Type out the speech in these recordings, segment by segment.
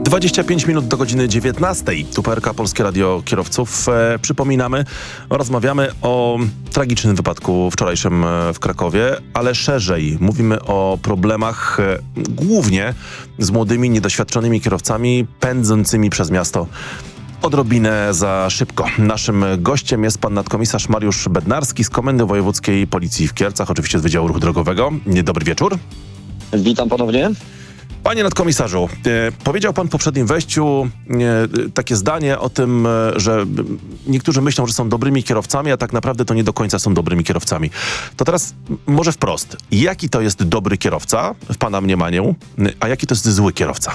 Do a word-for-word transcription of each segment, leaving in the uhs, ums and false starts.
dwadzieścia pięć minut do godziny dziewiętnastej. Tu P R K, Polskie Radio Kierowców. E, przypominamy, rozmawiamy o tragicznym wypadku wczorajszym w Krakowie, ale szerzej mówimy o problemach e, głównie z młodymi, niedoświadczonymi kierowcami pędzącymi przez miasto odrobinę za szybko. Naszym gościem jest pan nadkomisarz Mariusz Bednarski z Komendy Wojewódzkiej Policji w Kielcach, oczywiście z Wydziału Ruchu Drogowego. Dobry wieczór. Witam ponownie. Panie nadkomisarzu, e, powiedział pan w poprzednim wejściu e, takie zdanie o tym, e, że niektórzy myślą, że są dobrymi kierowcami, a tak naprawdę to nie do końca są dobrymi kierowcami. To teraz może wprost. Jaki to jest dobry kierowca w pana mniemaniu, a jaki to jest zły kierowca?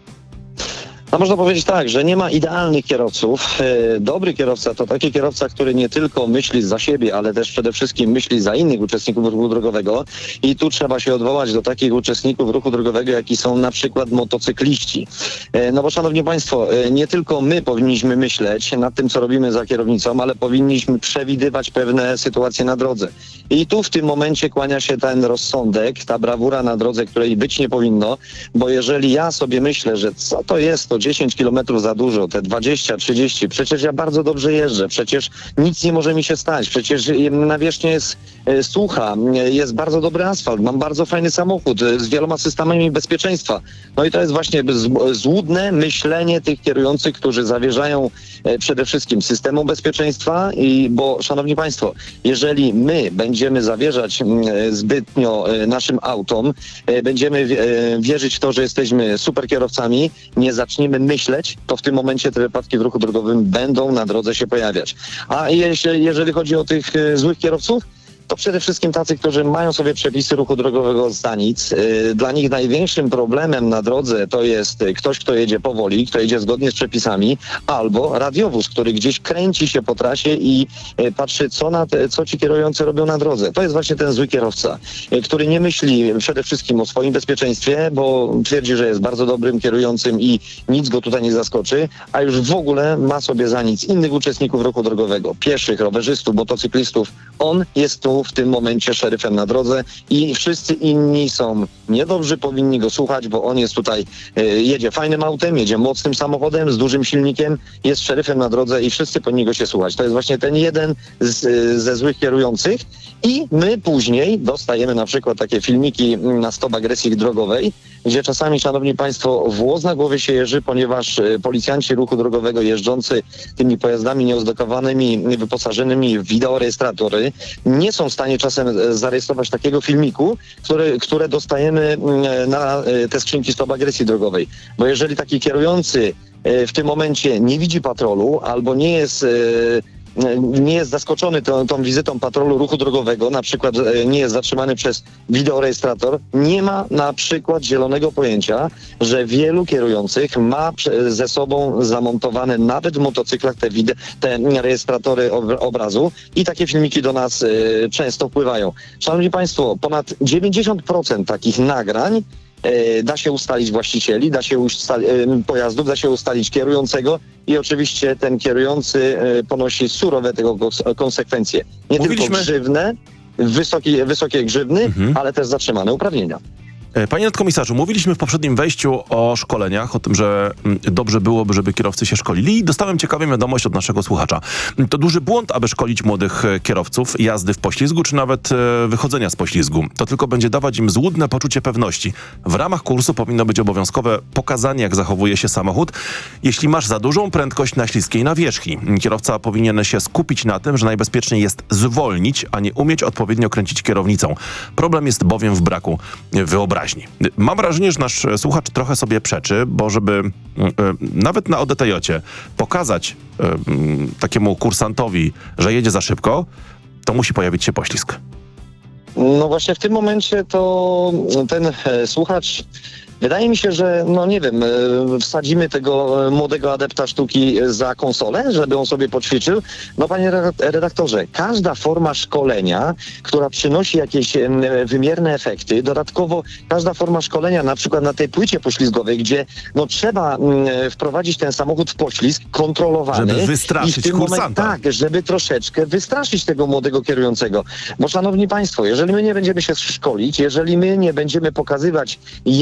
No można powiedzieć tak, że nie ma idealnych kierowców. Dobry kierowca to taki kierowca, który nie tylko myśli za siebie, ale też przede wszystkim myśli za innych uczestników ruchu drogowego. I tu trzeba się odwołać do takich uczestników ruchu drogowego, jaki są na przykład motocykliści. No bo szanowni państwo, nie tylko my powinniśmy myśleć nad tym, co robimy za kierownicą, ale powinniśmy przewidywać pewne sytuacje na drodze. I tu w tym momencie kłania się ten rozsądek, ta brawura na drodze, której być nie powinno, bo jeżeli ja sobie myślę, że co to jest to dziesięć kilometrów za dużo, te dwadzieścia, trzydzieści, przecież ja bardzo dobrze jeżdżę, przecież nic nie może mi się stać, przecież nawierzchnia jest e, sucha, jest bardzo dobry asfalt, mam bardzo fajny samochód e, z wieloma systemami bezpieczeństwa. No i to jest właśnie z, złudne myślenie tych kierujących, którzy zawierzają e, przede wszystkim systemom bezpieczeństwa, i bo szanowni państwo, jeżeli my będziemy zawierzać e, zbytnio e, naszym autom, e, będziemy e, wierzyć w to, że jesteśmy super kierowcami, nie zaczniemy myśleć, to w tym momencie te wypadki w ruchu drogowym będą na drodze się pojawiać. A jeśli, jeżeli chodzi o tych e, złych kierowców, to przede wszystkim tacy, którzy mają sobie przepisy ruchu drogowego za nic. Dla nich największym problemem na drodze to jest ktoś, kto jedzie powoli, kto jedzie zgodnie z przepisami, albo radiowóz, który gdzieś kręci się po trasie i patrzy, co, na te, co ci kierujący robią na drodze. To jest właśnie ten zły kierowca, który nie myśli przede wszystkim o swoim bezpieczeństwie, bo twierdzi, że jest bardzo dobrym kierującym i nic go tutaj nie zaskoczy, a już w ogóle ma sobie za nic innych uczestników ruchu drogowego, pieszych, rowerzystów, motocyklistów. On jest tu w tym momencie szeryfem na drodze i wszyscy inni są niedobrzy, powinni go słuchać, bo on jest tutaj, e, jedzie fajnym autem, jedzie mocnym samochodem z dużym silnikiem, jest szeryfem na drodze i wszyscy powinni go się słuchać. To jest właśnie ten jeden z, ze złych kierujących i my później dostajemy na przykład takie filmiki na stop agresji drogowej, gdzie czasami, szanowni państwo, włos na głowie się jeży, ponieważ policjanci ruchu drogowego jeżdżący tymi pojazdami nieozdokowanymi, wyposażonymi w wideorejestratory nie są w stanie czasem zarejestrować takiego filmiku, które, które dostajemy na te skrzynki stop agresji drogowej. Bo jeżeli taki kierujący w tym momencie nie widzi patrolu albo nie jest nie jest zaskoczony tą, tą wizytą patrolu ruchu drogowego, na przykład nie jest zatrzymany przez wideorejestrator, nie ma na przykład zielonego pojęcia, że wielu kierujących ma ze sobą zamontowane nawet w motocyklach te, wide- te rejestratory ob- obrazu i takie filmiki do nas y, często wpływają. Szanowni państwo, ponad dziewięćdziesiąt procent takich nagrań da się ustalić właścicieli, da się ustalić pojazdów, da się ustalić kierującego i oczywiście ten kierujący ponosi surowe tego konsekwencje. Nie Mówiliśmy... tylko grzywne, wysokie, wysokie grzywny, mhm. ale też zatrzymane uprawnienia. Panie nadkomisarzu, mówiliśmy w poprzednim wejściu o szkoleniach, o tym, że dobrze byłoby, żeby kierowcy się szkolili i dostałem ciekawą wiadomość od naszego słuchacza. To duży błąd, aby szkolić młodych kierowców jazdy w poślizgu, czy nawet wychodzenia z poślizgu. To tylko będzie dawać im złudne poczucie pewności. W ramach kursu powinno być obowiązkowe pokazanie, jak zachowuje się samochód, jeśli masz za dużą prędkość na śliskiej nawierzchni. Kierowca powinien się skupić na tym, że najbezpieczniej jest zwolnić, a nie umieć odpowiednio kręcić kierownicą. Problem jest bowiem w braku wyobraźni. Mam wrażenie, że nasz słuchacz trochę sobie przeczy, bo żeby y, nawet na O D T J-cie pokazać y, y, takiemu kursantowi, że jedzie za szybko, to musi pojawić się poślizg. No właśnie w tym momencie to ten e, słuchacz, wydaje mi się, że no nie wiem, e, wsadzimy tego młodego adepta sztuki za konsolę, żeby on sobie poćwiczył. No panie redaktorze, każda forma szkolenia, która przynosi jakieś e, wymierne efekty, dodatkowo każda forma szkolenia, na przykład na tej płycie poślizgowej, gdzie no trzeba e, wprowadzić ten samochód w poślizg kontrolowany. Żeby wystraszyć i w tym kursanta. Moment, tak, żeby troszeczkę wystraszyć tego młodego kierującego. Bo szanowni państwo, jeżeli my nie będziemy się szkolić, jeżeli my nie będziemy pokazywać,